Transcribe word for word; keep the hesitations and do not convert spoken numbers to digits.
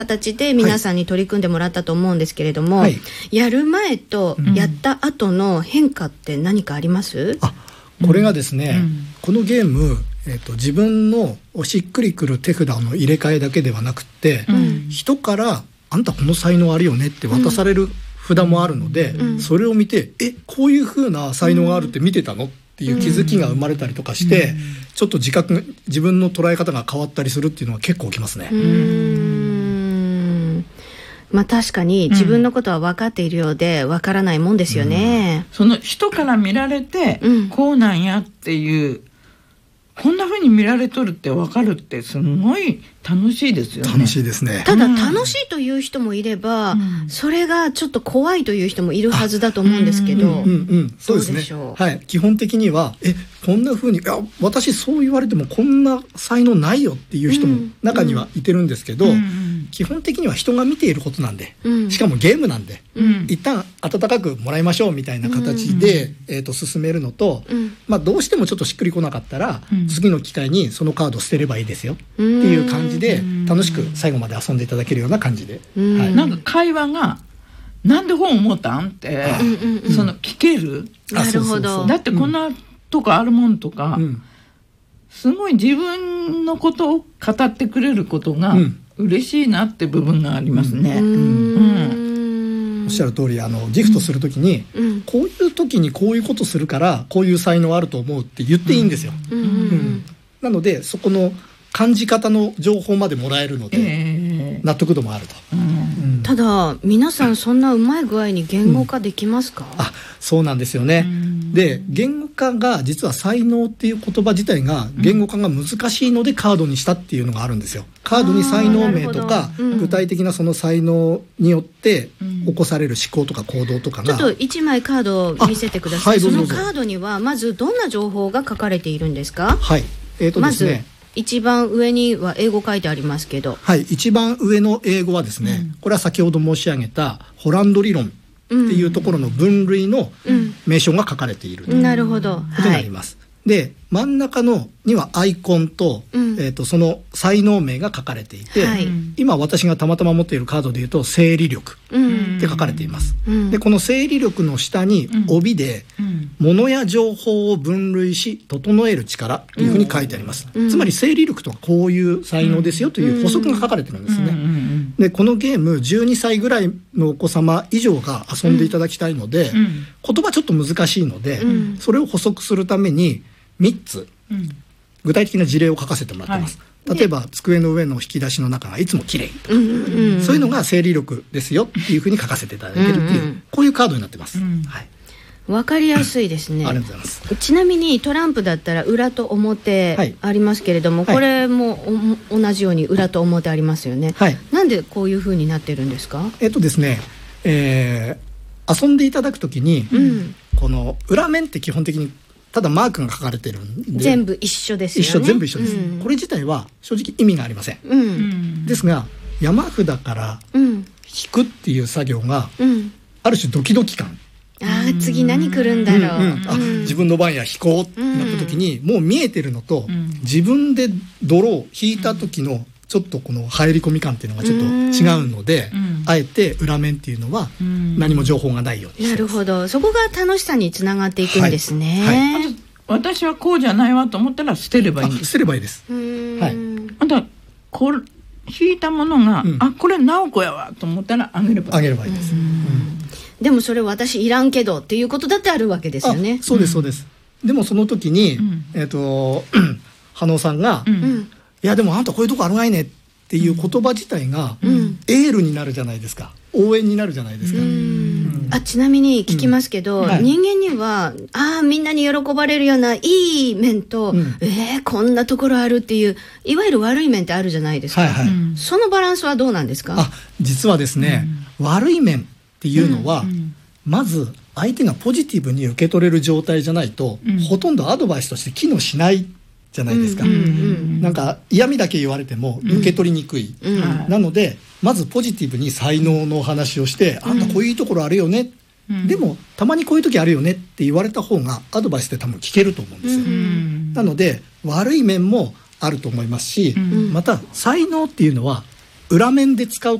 形で皆さんに取り組んでもらったと思うんですけれども、はい、やる前とやった後の変化って何かあります？ うん、あこれがですね、うん、このゲーム、えーと、自分のしっくりくる手札の入れ替えだけではなくて、うん、人からあんたこの才能あるよねって渡される札もあるので、うん、それを見てえこういう風な才能があるって見てたのっていう気づきが生まれたりとかして、うん、ちょっと自覚自分の捉え方が変わったりするっていうのは結構起きますね。 うーんまあ、確かに自分のことは分かっているようで分からないもんですよね、 うん、その人から見られて、うん、こうなんやっていうこんな風に見られとるって分かるってすごい楽しいですよね。 楽しいですね。 ただ楽しいという人もいれば、うん、それがちょっと怖いという人もいるはずだと思うんですけど、うんうんうん、 そうですね。はい、基本的にはえこんな風にいや私そう言われてもこんな才能ないよっていう人も中にはいてるんですけど、うんうん、基本的には人が見ていることなんで、うん、しかもゲームなんで、うん、一旦温かくもらいましょうみたいな形で、うんえー、と進めるのと、うんまあ、どうしてもちょっとしっくりこなかったら、うん、次の機会にそのカード捨てればいいですよっていう感じで楽しく最後まで遊んでいただけるような感じで、 うんはい、なんか会話がなんで本思ったんって、うんうん、その聞ける。 なるほど。 だってこんなとかあるもんとか、うん、すごい自分のことを語ってくれることが嬉しいなって部分がありますね、うんうん、おっしゃる通りあのギフトするときに、うん、こういう時にこういうことするからこういう才能あると思うって言っていいんですよ、うんうん、なのでそこの感じ方の情報までもらえるので、えー、納得度もあると、 うんうん、ただ皆さんそんなうまい具合に言語化できますか？ うん、あそうなんですよね、うん、で言語化が実は才能っていう言葉自体が言語化が難しいのでカードにしたっていうのがあるんですよ。カードに才能名とか、うん、具体的なその才能によって起こされる思考とか行動とかが、 ちょっといちまいカードを見せてください、はい、そのカードにはまずどんな情報が書かれているんですか？ はい、えーとですね、まず一番上には英語書いてありますけど、 はい、一番上の英語はですね、うん、これは先ほど申し上げたホランド理論っていうところの分類の名称が書かれているということになります、うんうん、で真ん中のにはアイコンと、うんえー、とその才能名が書かれていて、はい、今私がたまたま持っているカードでいうと整理力って書かれています、うん、でこの整理力の下に帯で、うん、物や情報を分類し整える力というふうに書いてあります、うん、つまり整理力とはこういう才能ですよという補足が書かれてるんですね、うん、でこのゲームじゅうにさいぐらいのお子様以上が遊んでいただきたいので、うん、言葉ちょっと難しいので、うん、それを補足するためにみっつ、うん、具体的な事例を書かせてもらってます、はい、例えば机の上の引き出しの中がいつもきれいとか、うんうんうん、そういうのが整理力ですよっていうふうに書かせていただけるっていう、うんうん、こういうカードになってます、うんはい、 分かりやすいですね。 ありがとうございます。 ちなみにトランプだったら裏と表ありますけれども、はい、これも同じように裏と表ありますよね、はい、なんでこういう風になってるんですか？ えっとですね、えー、遊んでいただくときに、うん、この裏面って基本的にただマークが書かれてるんで全部一緒ですよね。 一緒全部一緒です、うん、これ自体は正直意味がありません、うん、ですが山札から引くっていう作業が、うん、ある種ドキドキ感、 あ次何来るんだろう、うんうん、 あ自分の番や引こうってなった時に、うん、もう見えてるのと、うん、自分でドロー引いた時のちょっとこの入り込み感っていうのがちょっと違うので、うん、あえて裏面っていうのは何も情報がないようにしてます。 なるほど、そこが楽しさにつながっていくんですね、はいはい、 私はこうじゃないわと思ったら捨てればいいんです。 捨てればいいです、 はい、あとはこれ引いたものが、うん、あこれ直子やわと思ったらあげればいい、 あげればいいです、うん、 でもそれ私いらんけどっていうことだってあるわけですよね。 そうですそうです、うん、でもその時に、うんえー、と羽野さんが、うん、いやでもあんたこういうとこあるがいねっていう言葉自体が、うん、エールになるじゃないですか、応援になるじゃないですか、うんうん、 あちなみに聞きますけど、うんはい、人間にはあみんなに喜ばれるようないい面と、うん、えー、こんなところあるっていういわゆる悪い面ってあるじゃないですか、はいはい、そのバランスはどうなんですか？ あ実はですね、うん、悪い面っていうのは、うんうん、まず相手がポジティブに受け取れる状態じゃないと、うん、ほとんどアドバイスとして機能しないじゃないですか、うんうんうん、なんか嫌味だけ言われても受け取りにくい、うんうん、なのでまずポジティブに才能の話をして、うん、あんたこういうところあるよね、うん、でもたまにこういう時あるよねって言われた方がアドバイスで多分聞けると思うんですよ、うん、なので悪い面もあると思いますし、うん、また才能っていうのは裏面で使う